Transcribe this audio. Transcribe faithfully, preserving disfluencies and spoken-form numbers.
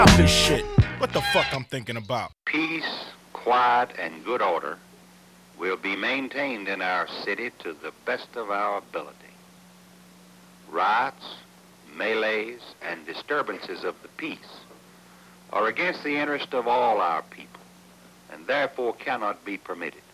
Stop this shit. What the fuck I'm thinking about? Peace, quiet, and good order will be maintained in our city to the best of our ability. Riots, melees, and disturbances of the peace are against the interest of all our people, and therefore cannot be permitted.